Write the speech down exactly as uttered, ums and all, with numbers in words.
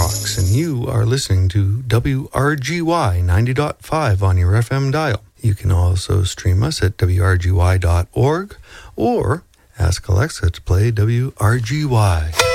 rocks, and you are listening to W R G Y ninety point five on your F M dial. You can also stream us at W R G Y dot org or ask Alexa to play W R G Y.